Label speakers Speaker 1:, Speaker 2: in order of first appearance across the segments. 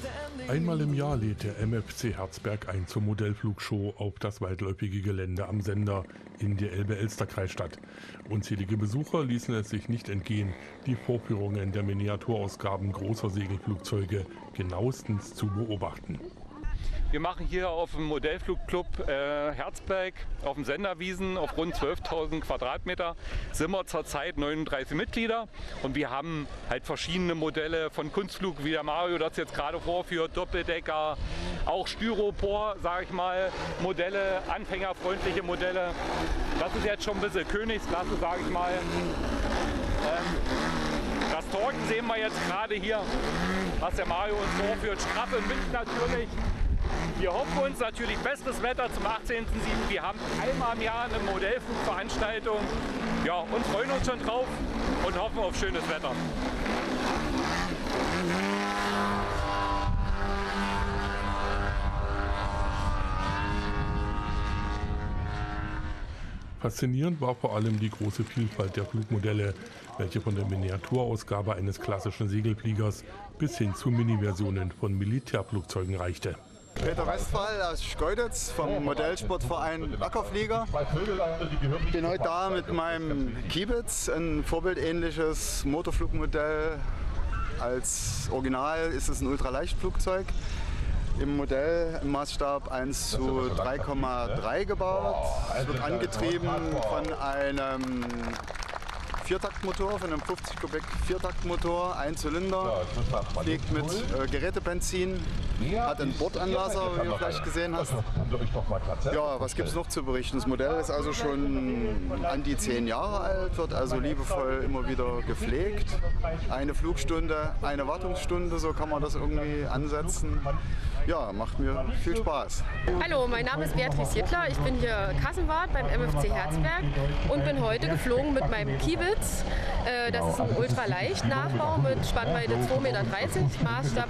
Speaker 1: Einmal im Jahr lädt der MFC Herzberg ein zur Modellflugshow auf das weitläufige Gelände am Sender in der Elbe-Elster-Kreisstadt. Unzählige Besucher ließen es sich nicht entgehen, die Vorführungen der Miniaturausgaben großer Segelflugzeuge genauestens zu beobachten.
Speaker 2: Wir machen hier auf dem Modellflugclub Herzberg auf dem Senderwiesen auf rund 12.000 Quadratmeter sind wir zurzeit 39 Mitglieder und wir haben halt verschiedene Modelle von Kunstflug, wie der Mario das jetzt gerade vorführt, Doppeldecker, auch Styropor, sage ich mal, Modelle, anfängerfreundliche Modelle. Das ist jetzt schon ein bisschen Königsklasse, sage ich mal. Das Torten sehen wir jetzt gerade hier, was der Mario uns vorführt, straff im Wind natürlich. Wir hoffen uns natürlich bestes Wetter zum 18.07. Wir haben einmal im Jahr eine Modellflugveranstaltung, ja, und freuen uns schon drauf und hoffen auf schönes Wetter.
Speaker 1: Faszinierend war vor allem die große Vielfalt der Flugmodelle, welche von der Miniaturausgabe eines klassischen Segelfliegers bis hin zu Mini-Versionen von Militärflugzeugen reichte.
Speaker 3: Peter Westphal aus Schkeuditz vom Modellsportverein Ackerflieger. Ich bin heute da mit meinem Kiebitz, ein vorbildähnliches Motorflugmodell. Als Original ist es ein Ultraleichtflugzeug. Im Modell im Maßstab 1:3,3 gebaut. Es wird angetrieben von einem Viertaktmotor, von einem 50 Kubik Viertaktmotor, ein Zylinder, fliegt mit Gerätebenzin, hat einen Bordanlasser, wie du vielleicht gesehen hast. Ja, was gibt es noch zu berichten? Das Modell ist also schon an die 10 Jahre alt, wird also liebevoll immer wieder gepflegt. Eine Flugstunde, eine Wartungsstunde, so kann man das irgendwie ansetzen. Ja, macht mir viel Spaß.
Speaker 4: Hallo, mein Name ist Beatrice Hittler, ich bin hier Kassenwart beim MFC Herzberg und bin heute geflogen mit meinem Kiebitz. Das ist ein Ultraleicht-Nachbau mit Spannweite 2,30 Meter, Maßstab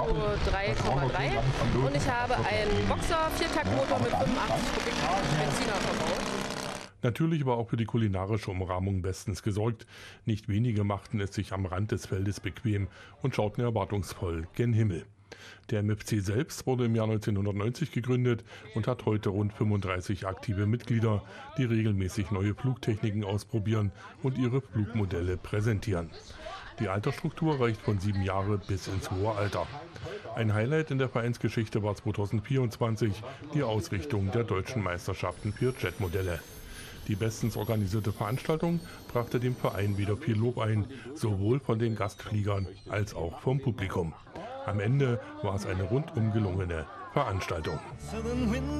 Speaker 4: 1:3,3 und ich habe einen Boxer-Viertaktmotor mit 85 Kubik Benziner verbaut.
Speaker 1: Natürlich war auch für die kulinarische Umrahmung bestens gesorgt. Nicht wenige machten es sich am Rand des Feldes bequem und schauten erwartungsvoll gen Himmel. Der MFC selbst wurde im Jahr 1990 gegründet und hat heute rund 35 aktive Mitglieder, die regelmäßig neue Flugtechniken ausprobieren und ihre Flugmodelle präsentieren. Die Altersstruktur reicht von 7 Jahre bis ins hohe Alter. Ein Highlight in der Vereinsgeschichte war 2024 die Ausrichtung der deutschen Meisterschaften für Jetmodelle. Die bestens organisierte Veranstaltung brachte dem Verein wieder viel Lob ein, sowohl von den Gastfliegern als auch vom Publikum. Am Ende war es eine rundum gelungene Veranstaltung.